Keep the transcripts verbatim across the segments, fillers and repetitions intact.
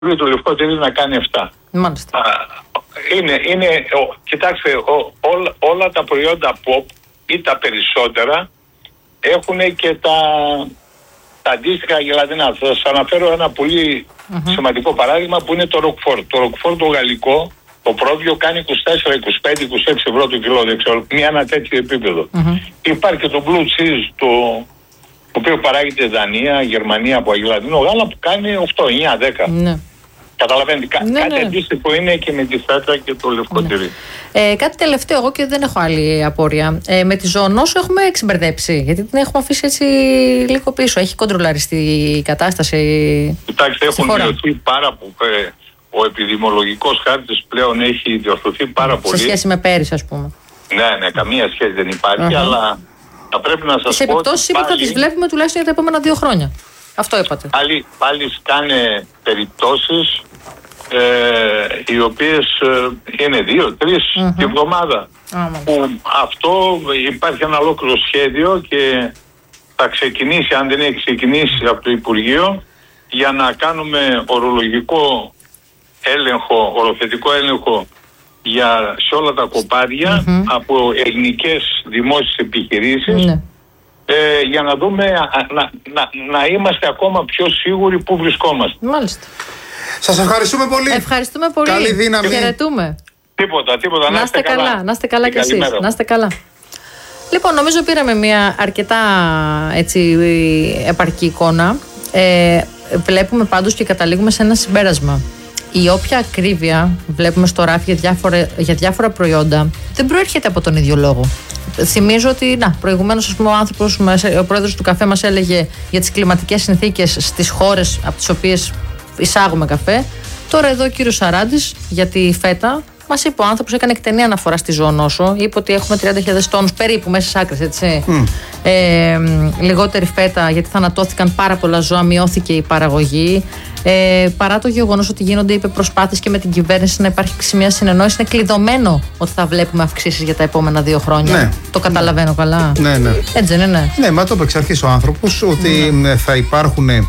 το λευκό τυρί να κάνει επτά. Μάλιστα. Α, είναι, είναι, ο, κοιτάξτε, ο, όλα, όλα τα προϊόντα pop ή τα περισσότερα έχουν και τα, τα αντίστοιχα γελατινά. Θα σας αναφέρω ένα πολύ mm-hmm. σημαντικό παράδειγμα που είναι το Roquefort. Το Roquefort το γαλλικό, το πρόβιο κάνει είκοσι τέσσερα, είκοσι πέντε, είκοσι έξι ευρώ το κιλό, δεν ξέρω, μια ένα τέτοιο επίπεδο. Mm-hmm. Υπάρχει και το Blue Cheese, το, το οποίο παράγεται Δανία, Γερμανία από αγελατινό γάλα που κάνει οκτώ, εννιά, δέκα. Mm-hmm. Καταλαβαίνετε, ναι, κάτι ναι. αντίστοιχο είναι και με τη φέτα και το λευκό τυρί. Ναι. Ε, κάτι τελευταίο, εγώ και δεν έχω άλλη απορία. Ε, με τη ζωονόσο έχουμε εξυμπερδέψει, γιατί την έχουμε αφήσει έτσι λίγο πίσω. Έχει κοντρολαριστεί η κατάσταση. Κοιτάξτε, έχουν διορθωθεί πάρα πολύ. Ε, ο επιδημιολογικός χάρτης πλέον έχει διορθωθεί πάρα σε πολύ. Σε σχέση με πέρυσι, ας πούμε. Ναι, ναι, καμία σχέση δεν υπάρχει, uh-huh. αλλά θα πρέπει να σας τις πω. Τις επιπτώσεις είπα θα τις βλέπουμε τουλάχιστον για τα επόμενα δύο χρόνια. Αυτό είπατε. Πάλι, πάλι σκάνε περιπτώσεις ε, οι οποίες ε, είναι δύο, τρεις mm-hmm. τη βδομάδα. Mm-hmm. Που αυτό υπάρχει ένα ολόκληρο σχέδιο και θα ξεκινήσει, αν δεν έχει ξεκινήσει από το Υπουργείο, για να κάνουμε ορολογικό έλεγχο, οροθετικό έλεγχο για, σε όλα τα κοπάδια mm-hmm. από ελληνικές δημόσιες επιχειρήσεις. Mm-hmm. Ε, για να δούμε, να, να, να είμαστε ακόμα πιο σίγουροι που βρισκόμαστε. Μάλιστα. Σας ευχαριστούμε πολύ. Ευχαριστούμε πολύ. Καλή δύναμη. Χαιρετούμε. Τίποτα, τίποτα. Να, να είστε καλά. καλά. Να είστε καλά κι εσείς. Καλημέρα. Να είστε καλά. Λοιπόν, νομίζω πήραμε μια αρκετά έτσι, επαρκή εικόνα. Ε, βλέπουμε πάντως και καταλήγουμε σε ένα συμπέρασμα. Η όποια ακρίβεια βλέπουμε στο ράφι για διάφορα, για διάφορα προϊόντα δεν προέρχεται από τον ίδιο λόγο. Θυμίζω ότι, να, προηγουμένως ας πούμε, ο άνθρωπος, ο πρόεδρος του καφέ μας έλεγε για τις κλιματικές συνθήκες στις χώρες από τις οποίες εισάγουμε καφέ. Τώρα εδώ ο κύριος Σαράντης για τη φέτα μας είπε, ο άνθρωπος έκανε εκτενή αναφορά στη ζωονόσο. Είπε ότι έχουμε τριάντα χιλιάδες τόνους περίπου μέσα στις άκρες, έτσι. Mm. Ε, λιγότερη φέτα γιατί θανατώθηκαν πάρα πολλά ζώα, μειώθηκε η παραγωγή. Ε, παρά το γεγονός ότι γίνονται είπε, προσπάθειες και με την κυβέρνηση να υπάρξει μια συνεννόηση, είναι κλειδωμένο ότι θα βλέπουμε αυξήσεις για τα επόμενα δύο χρόνια. Ναι. Το καταλαβαίνω ναι. καλά. Ναι, ναι. Έτσι δεν είναι. Ναι, μα το είπε εξ αρχής ο άνθρωπος ότι ναι. θα υπάρχουν ε,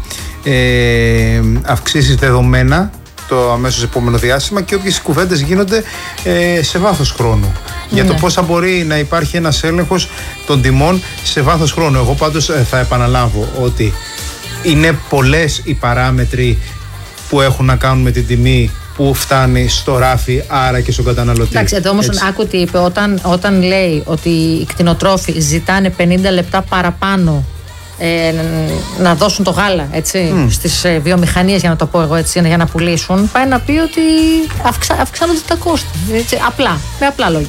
αυξήσεις δεδομένα το αμέσως επόμενο διάστημα και όποιες κουβέντες γίνονται ε, σε βάθος χρόνου. Ναι. Για το πώς θα μπορεί να υπάρχει ένας έλεγχος των τιμών σε βάθος χρόνου. Εγώ πάντως ε, θα επαναλάβω ότι είναι πολλές οι παράμετροι που έχουν να κάνουν με την τιμή που φτάνει στο ράφι, άρα και στον καταναλωτή. Εντάξει, εδώ όμως άκου τι είπε, όταν, όταν λέει ότι οι κτηνοτρόφοι ζητάνε πενήντα λεπτά παραπάνω ε, να δώσουν το γάλα, έτσι, mm. στις ε, βιομηχανίες, για να το πω εγώ έτσι, για να πουλήσουν, πάει να πει ότι αυξα, αυξάνονται τα κόστη. Έτσι, απλά, με απλά λόγια.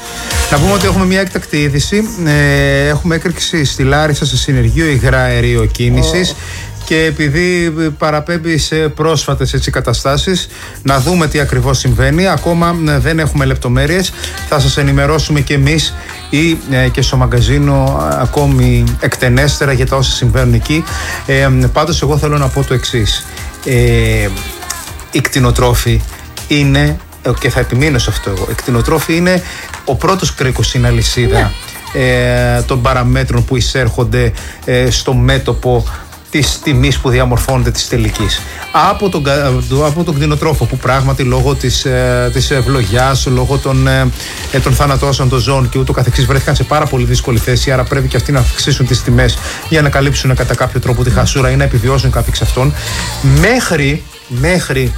Να πούμε ότι έχουμε μια έκτακτη είδηση. Ε, έχουμε έκρηξη στη Λάρισα σε συνεργείο υγρά αερίου κίνησης. Oh. Και επειδή παραπέμπει σε πρόσφατες έτσι, καταστάσεις, να δούμε τι ακριβώς συμβαίνει. Ακόμα δεν έχουμε λεπτομέρειες. Θα σας ενημερώσουμε και εμείς ή ε, και στο μαγκαζίνο ακόμη εκτενέστερα για τα όσα συμβαίνουν εκεί. Ε, πάντως εγώ θέλω να πω το εξής. Ε, οι κτηνοτρόφοι είναι, και θα επιμείνω σε αυτό εγώ, οι κτηνοτρόφοι είναι ο πρώτος κρίκος στην αλυσίδα ναι. ε, των παραμέτρων που εισέρχονται ε, στο μέτωπο της τιμής που διαμορφώνεται της τελικής. Από τον, από τον κτηνοτρόφο που πράγματι λόγω της, ε, της ευλογιάς, λόγω των, ε, των θανατώσεων των ζώων και ούτω καθεξής βρέθηκαν σε πάρα πολύ δύσκολη θέση, άρα πρέπει και αυτοί να αυξήσουν τις τιμές για να καλύψουν κατά κάποιο τρόπο τη χασούρα ή να επιβιώσουν κάποιοι εξ αυτών, μέχρι, μέχρι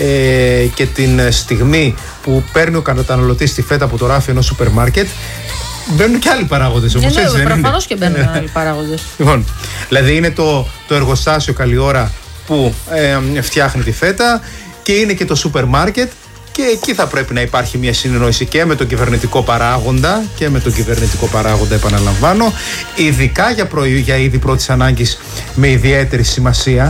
ε, και την στιγμή που παίρνει ο καταναλωτής τη φέτα από το ράφι ενός σούπερ μάρκετ. Μπαίνουν και άλλοι παράγοντες όμως, ναι, έτσι ναι, δεν είναι? Προφανώς και μπαίνουν άλλοι παράγοντες. Λοιπόν, δηλαδή είναι το, το εργοστάσιο καλή ώρα που ε, φτιάχνει τη φέτα και είναι και το σούπερ μάρκετ και εκεί θα πρέπει να υπάρχει μια συνεννόηση και με τον κυβερνητικό παράγοντα και με τον κυβερνητικό παράγοντα, επαναλαμβάνω, ειδικά για, προϊ, για είδη πρώτης ανάγκης με ιδιαίτερη σημασία.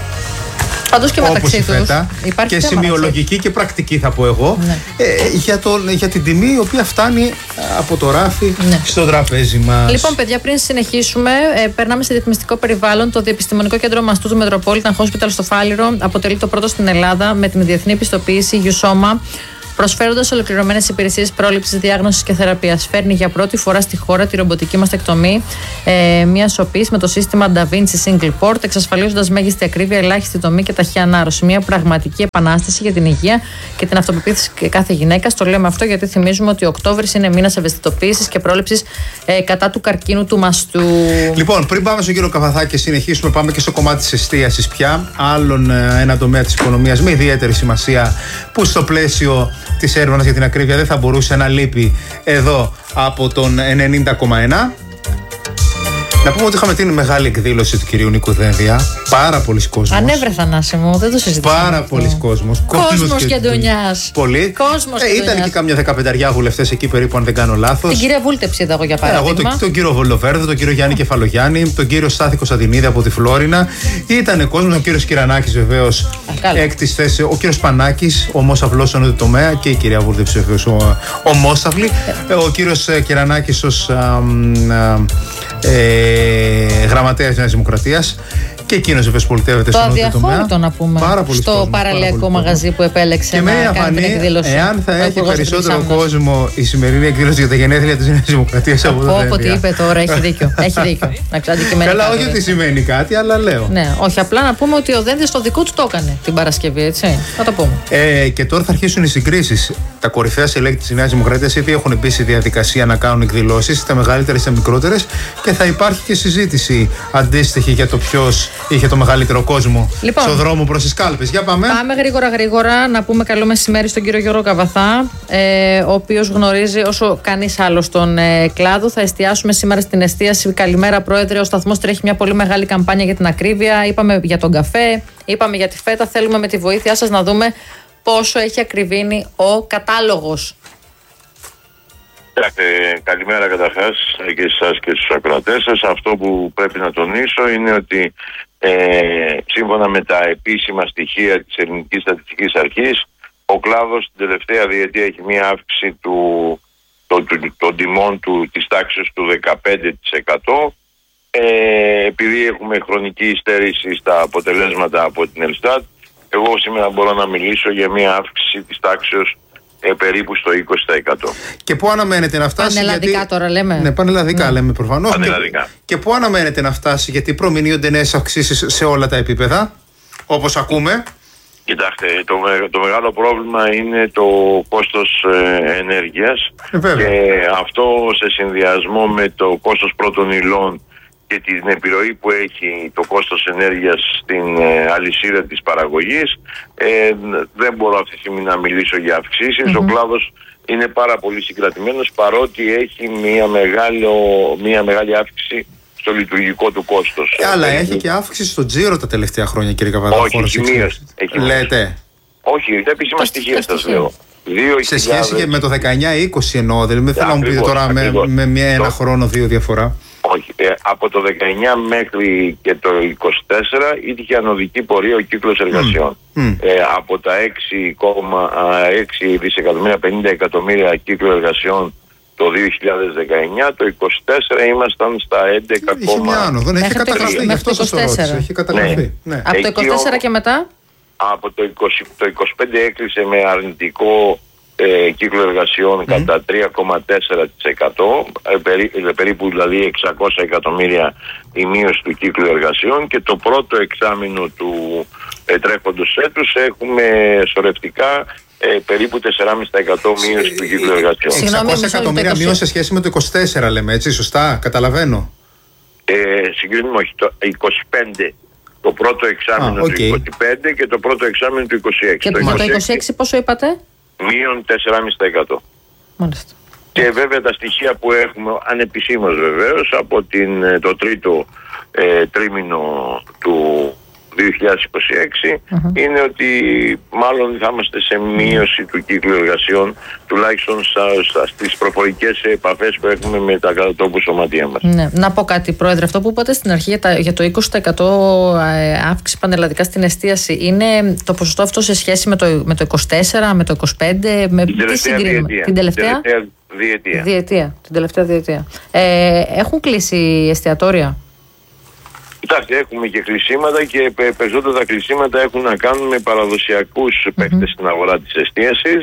Πάντως και μεταξύ τους υπάρχει και σημειολογική και πρακτική θα πω εγώ ναι. ε, για, το, για την τιμή η οποία φτάνει από το ράφι ναι. στο τραπέζι μας. Λοιπόν παιδιά, πριν συνεχίσουμε ε, περνάμε σε διαφημιστικό περιβάλλον. Το Διεπιστημονικό Κέντρο Μαστού του Metropolitan Hospital στο Φάληρο αποτελεί το πρώτο στην Ελλάδα με την διεθνή πιστοποίηση Γιουσόμα προσφέροντας ολοκληρωμένες υπηρεσίες πρόληψης, διάγνωσης και θεραπείας. Φέρνει για πρώτη φορά στη χώρα τη ρομποτική μαστεκτομή ε, μια σωπής με το σύστημα Da Vinci Single Port, εξασφαλίζοντας μέγιστη ακρίβεια, ελάχιστη τομή και ταχεία ανάρρωση. Μια πραγματική επανάσταση για την υγεία και την αυτοπεποίθηση κάθε γυναίκας. Το λέμε αυτό γιατί θυμίζουμε ότι ο Οκτώβρης είναι μήνας ευαισθητοποίησης και πρόληψης ε, κατά του καρκίνου του μαστού. Λοιπόν, πριν πάμε στον κύριο Καβαθά και συνεχίσουμε, πάμε και στο κομμάτι της εστίασης πια. Άλλον ε, ένα τομέα της οικονομίας με ιδιαίτερη σημασία, που στο πλαίσιο της έρευνας για την ακρίβεια δεν θα μπορούσε να λείπει εδώ από τον ενενήντα κόμμα ένα. Να πούμε ότι είχαμε την μεγάλη εκδήλωση του κυρίου Νίκου Δένδια. Πάρα πολλοί κόσμος. Ανέβρε, Θανάση μου, δεν το συζητάμε. Πάρα πολλοί κόσμος. Κόσμος και ντονιάς. Πολύ. Κόσμος ε, και ήταν ντονιάς. Και κάμια δεκαπενταριά βουλευτές εκεί περίπου, αν δεν κάνω λάθος. Την κυρία Βούλτεψη είδα εγώ για Ε, παράδειγμα. εγώ τον, τον κύριο Βολοβέρδο, τον κύριο Γιάννη Κεφαλογιάννη, τον κύριο Στάθη Κωνσταντινίδη από τη Φλόρινα. Ήταν κόσμος, ο κύριος Κυρανάκης βεβαίως. Έκτης θέση, ο κύριος Πανάκης, ομός αυλός ενό τομέα, και η κυρία Βούλτεψη βεβαίως, ο, ομόσαυλη. Ε, ο κύριος Κυρανάκης ως ε, γραμματέας της Νέας Δημοκρατίας. Και εκείνος βέβαια πολιτεύεται στον νότιο τομέα. Το αδιαφόρητο να πούμε. Πάρα πολύ στο κόσμος, παραλιακό πάρα πολύ μαγαζί που επέλεξε και να με κάνει την εκδήλωση. Εάν θα ο έχει Υπουργός περισσότερο Εθνικής κόσμο η σημερινή εκδήλωση για τα γενέθλια της Νέας Δημοκρατίας από το Πω, τι είπε τώρα, έχει δίκιο. Έχει δίκιο. Καλά, όχι ότι σημαίνει κάτι, αλλά λέω. Ναι, όχι, απλά να πούμε ότι ο Δένδης το δικό του το έκανε την Παρασκευή, έτσι. Θα το πούμε. Ε, και τώρα θα αρχίσουν οι συγκρίσεις. Τα κορυφαία στελέχη της Νέας Δημοκρατίας ήδη έχουν μπει στη διαδικασία να κάνουν εκδηλώσεις, είτε μεγαλύτερες είτε μικρότερες, και θα υπάρχει και συζήτηση αντίστοιχη για το ποιος είχε το μεγαλύτερο κόσμο λοιπόν, στον δρόμο προς τις κάλπες. Για πάμε. Πάμε γρήγορα γρήγορα να πούμε καλό μεσημέρι στον κύριο Γιώργο Καβαθά, ε, ο οποίος γνωρίζει όσο κανείς άλλος τον ε, κλάδο. Θα εστιάσουμε σήμερα στην εστίαση. Καλημέρα, Πρόεδρε. Ο σταθμός τρέχει μια πολύ μεγάλη καμπάνια για την ακρίβεια. Είπαμε για τον καφέ, είπαμε για τη φέτα. Θέλουμε με τη βοήθειά σας να δούμε πόσο έχει ακριβήνει ο κατάλογος. Ε, καλημέρα καταρχάς και εσάς και στους ακροατές σας. Αυτό που πρέπει να τονίσω είναι ότι ε, σύμφωνα με τα επίσημα στοιχεία της Ελληνικής Στατιστικής Αρχής, ο κλάδος την τελευταία διετία έχει μία αύξηση του, το, του, των τιμών του της τάξης του δεκαπέντε τοις εκατό. Ε, επειδή έχουμε χρονική υστέρηση στα αποτελέσματα από την Ελστάτ, εγώ σήμερα μπορώ να μιλήσω για μία αύξηση της τάξης Ε, περίπου στο είκοσι τοις εκατό. Και πού αναμένεται να φτάσει? Πανελλαδικά γιατί... τώρα λέμε. Ναι, πανελλαδικά ναι. λέμε προφανώς. Πανελλαδικά. Και, και πού αναμένεται να φτάσει, γιατί προμηνύονται νέες αυξήσεις σε όλα τα επίπεδα, όπως ακούμε. Κοιτάξτε, το, το μεγάλο πρόβλημα είναι το κόστος ε, ενέργειας. Ε, και αυτό σε συνδυασμό με το κόστος πρώτων υλών και την επιρροή που έχει το κόστος ενέργειας στην ε, αλυσίδα της παραγωγής, ε, δεν μπορώ αυτή τη στιγμή να μιλήσω για αυξήσεις. Mm-hmm. Ο κλάδος είναι πάρα πολύ συγκρατημένος, παρότι έχει μια, μεγάλο, μια μεγάλη αύξηση στο λειτουργικό του κόστος. Ε, αλλά έχει και αύξηση στο τζίρο τα τελευταία χρόνια, κύριε Καβαδά. Όχι, έχει μείωση. Λέτε. Όχι, τα επίσημα στοιχεία σας λέω. Σε σχέση και με το δεκαεννιά είκοσι εννοώ, δηλαδή δεν θέλω να μου πείτε τώρα με, με μια, ένα το... χρόνο δύο διαφορά. Όχι, ε, από το δεκαεννιά μέχρι και το είκοσι τέσσερα είχε ανωδική πορεία ο κύκλος εργασιών. Mm. Mm. Ε, από τα έξι κόμμα έξι δισεκατομμύρια πενήντα εκατομμύρια κύκλο εργασιών το δύο χιλιάδες δεκαεννιά, το είκοσι τέσσερα ήμασταν στα έντεκα. Είχε μια άνοδο, έχει καταγραφεί, γι' αυτό σας το ρώτησα. Έχει καταγραφεί. Ναι. Ναι. Από το είκοσι τέσσερα και μετά? Από το είκοσι, το είκοσι πέντε έκλεισε με αρνητικό ε, κύκλο εργασιών mm. κατά τρία κόμμα τέσσερα τοις εκατό, ε, περί, ε, περίπου δηλαδή εξακόσια εκατομμύρια η μείωση του κύκλου εργασιών, και το πρώτο εξάμηνο του ε, τρέχοντος έτους έχουμε σωρευτικά ε, περίπου τέσσερα κόμμα πέντε τοις εκατό μείωση του κύκλου εργασιών. εξακόσια εκατομμύρια μείωση σε σχέση με το είκοσι τέσσερα λέμε, έτσι, σωστά, καταλαβαίνω. Ε, συγκρίνουμε όχι, το είκοσι πέντε το πρώτο εξάμηνο ah, okay. του είκοσι πέντε και το πρώτο εξάμηνο του είκοσι έξι. Και το, το είκοσι έξι πόσο είπατε? Μείον τέσσερα κόμμα πέντε τοις εκατό. Μάλιστα. Και βέβαια τα στοιχεία που έχουμε ανεπισήμως βεβαίως από την, το τρίτο ε, τρίμηνο του δύο χιλιάδες είκοσι έξι uh-huh. είναι ότι μάλλον θα είμαστε σε μείωση του κύκλου εργασιών, τουλάχιστον στα, στα, στις προφορικές επαφές που έχουμε με τα κατατόπου σωματεία μας. Ναι. Να πω κάτι, Πρόεδρε, αυτό που είπατε στην αρχή για, τα, για το είκοσι τοις εκατό αύξηση πανελλαδικά στην εστίαση, είναι το ποσοστό αυτό σε σχέση με το, με το είκοσι τέσσερα, με το είκοσι πέντε, με την τι συγκρίνουμε? Διετία. Την τελευταία διετία. διετία. Την τελευταία διετία. Ε, έχουν κλείσει εστιατόρια? Κοιτάξτε, έχουμε και κλεισίματα, και περισσότερα τα κλεισίματα έχουν να κάνουν με παραδοσιακούς mm-hmm. παίκτες στην αγορά της εστίασης.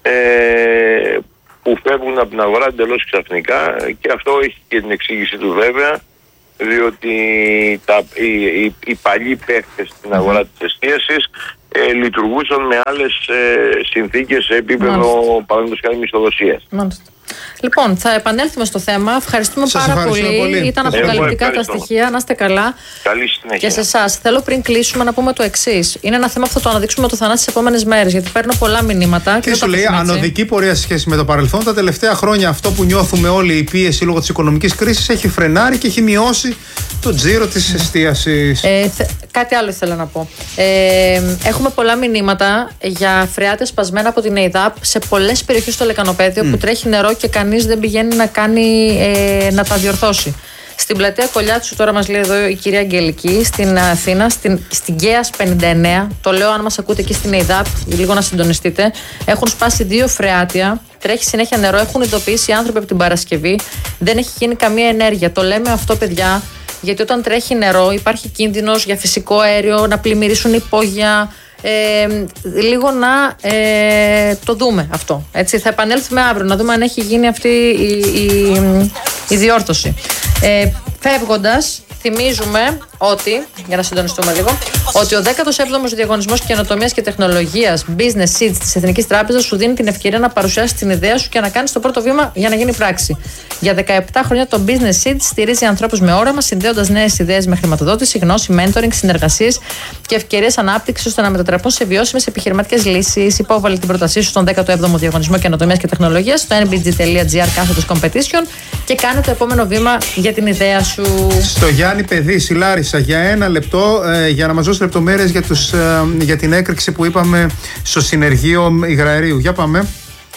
ε, που φεύγουν από την αγορά εντελώς ξαφνικά, και αυτό έχει και την εξήγηση του βέβαια, διότι τα, οι, οι, οι παλιοί παίχτες στην αγορά mm. της εστίασης ε, λειτουργούσαν με άλλες ε, συνθήκες σε επίπεδο παραδείγματος χάρη μισθοδοσίας. Μάλιστα. Λοιπόν, θα επανέλθουμε στο θέμα. Ευχαριστούμε Σας πάρα πολύ. πολύ. Ήταν αποκαλυπτικά τα στοιχεία. Να είστε καλά. Καλή συνέχεια. Και σε εσάς. Θέλω πριν κλείσουμε να πούμε το εξής. Είναι ένα θέμα που θα το αναδείξουμε με το Θανάση τις επόμενες μέρες. Γιατί παίρνω πολλά μηνύματα. Και, και σου λέει ανωδική πορεία σε σχέση με το παρελθόν. Τα τελευταία χρόνια αυτό που νιώθουμε όλοι, η πίεση λόγω της οικονομικής κρίσης, έχει φρενάρει και έχει μειώσει το τζίρο της εστίασης. Ε, θε, κάτι άλλο ήθελα να πω. Ε, έχουμε πολλά μηνύματα για φρεάτες σπασμένα από την ΕΙΔΑΠ σε πολλές περιοχές στο Λεκανοπέδιο mm. που τρέχει νερό και κανείς δεν πηγαίνει να, κάνει, ε, να τα διορθώσει. Στην πλατεία Κολιάτσου, τώρα μας λέει εδώ η κυρία Αγγελική, στην Αθήνα, στην, στην Γκέας πενήντα εννέα. Το λέω αν μας ακούτε εκεί στην ΕΙΔΑΠ, λίγο να συντονιστείτε. Έχουν σπάσει δύο φρεάτια, τρέχει συνέχεια νερό, έχουν ειδοποιήσει οι άνθρωποι από την Παρασκευή. Δεν έχει γίνει καμία ενέργεια. Το λέμε αυτό, παιδιά, γιατί όταν τρέχει νερό υπάρχει κίνδυνος για φυσικό αέριο, να πλημμυρίσουν υπόγεια. Ε, λίγο να ε, το δούμε αυτό. Έτσι, θα επανέλθουμε αύριο να δούμε αν έχει γίνει αυτή η, η, η διόρθωση. Ε, φεύγοντας, θυμίζουμε ότι, για να συντονιστούμε λίγο, ότι ο δέκατος έβδομος Διαγωνισμός Καινοτομίας και Τεχνολογίας Business Seeds της Εθνικής Τράπεζας σου δίνει την ευκαιρία να παρουσιάσεις την ιδέα σου και να κάνεις το πρώτο βήμα για να γίνει πράξη. Για δεκαεπτά χρόνια το Business Seeds στηρίζει ανθρώπους με όραμα, συνδέοντας νέες ιδέες με χρηματοδότηση, γνώση, mentoring, συνεργασίες και ευκαιρίες ανάπτυξης ώστε να μετατραπούν σε βιώσιμες επιχειρηματικές λύσεις. Υπόβαλε την πρότασή σου στον δέκατο έβδομο Διαγωνισμό Καινοτομίας και Τεχνολογίας στο εν μπι τζι τελεία τζι άρ κάθετος competition και κάνε το επόμενο βήμα για την ιδέα σου. Στο Γιάννη Παιδί, Σιλάρισα, για ένα λεπτό ε, για να μας δώσει λεπτομέρειες για, τους, ε, για την έκρηξη που είπαμε στο συνεργείο υγραερίου. Για πάμε.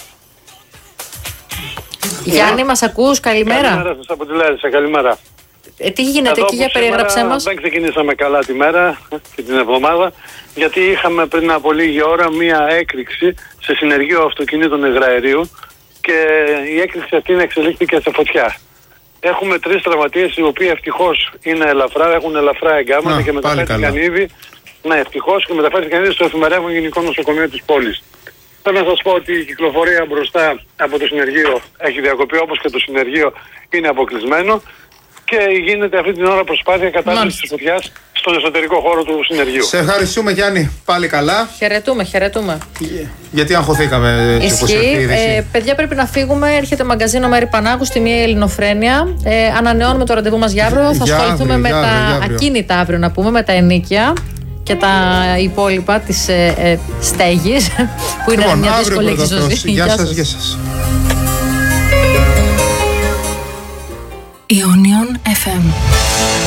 Γιάννη, μας ακούς? Καλημέρα. Καλημέρα σας από τη Λάρισα, καλημέρα. Ε, τι γίνεται εκεί, για περιέγραψέ μας. Δεν ξεκινήσαμε καλά τη μέρα και την εβδομάδα, γιατί είχαμε πριν από λίγη ώρα μία έκρηξη σε συνεργείο αυτοκινήτων υγραερίου και η έκρηξη αυτή εξελίχθηκε σε φωτιά. Έχουμε τρεις τραυματίες οι οποίοι ευτυχώς είναι ελαφρά, έχουν ελαφρά εγκάμματα και μεταφέρθηκαν ήδη. Ναι, ευτυχώς και μεταφέρθηκαν ήδη στο εφημερεύον Γενικό Νοσοκομείο της πόλης. Θέλω να σας πω ότι η κυκλοφορία μπροστά από το συνεργείο έχει διακοπεί, όπως και το συνεργείο είναι αποκλεισμένο και γίνεται αυτή την ώρα προσπάθεια κατάσβεσης της φωτιάς στον εσωτερικό χώρο του συνεργείου. Σε ευχαριστούμε, Γιάννη. Πάλι καλά. Χαιρετούμε, χαιρετούμε. Γιατί αγχωθήκαμε. Ισχύει. Ε, παιδιά, πρέπει να φύγουμε. Έρχεται μαγκαζίνο Μέρη Πανάγου στη Μία Ελληνοφρένεια. Ε, ανανεώνουμε το ραντεβού μας για αύριο. Θα ασχοληθούμε αύριο, με για τα αύριο. ακίνητα αύριο, να πούμε, με τα ενοίκια και τα υπόλοιπα της ε, ε, στέγης που είναι λοιπόν, μια δύσκολη εξισωσή. Γεια σας, γεια σας. Ionion εφ εμ